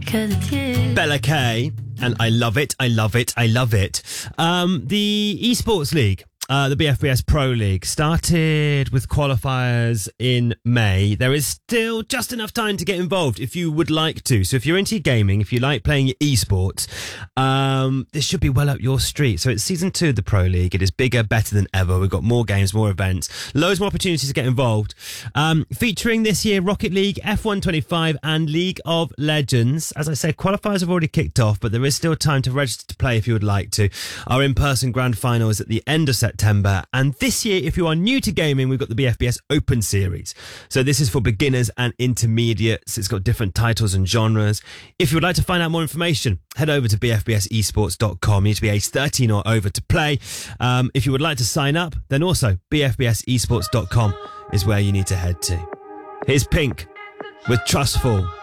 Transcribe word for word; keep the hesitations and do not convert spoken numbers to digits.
'cause it's you. Bella K, and I love it, I love it, I love it. Um, the Esports League, uh, the B F B S Pro League, started with qualifiers in May. There is still just enough time to get involved if you would like to. So if you're into your gaming, if you like playing your esports, um, this should be well up your street. So it's season two of the Pro League. It is bigger, better than ever. We've got more games, more events, loads more opportunities to get involved. Um, featuring this year Rocket League, F one twenty-five and League of Legends. As I said, qualifiers have already kicked off, but there is still time to register to play if you would like to. Our in-person grand final is at the end of September. And this year, if you are new to gaming, we've got the B F B S Open Series. So this is for beginners and intermediates. It's got different titles and genres. If you would like to find out more information, head over to b f b s esports dot com. You need to be age thirteen or over to play. Um, if you would like to sign up, then also b f b s esports dot com is where you need to head to. Here's Pink with Trustful.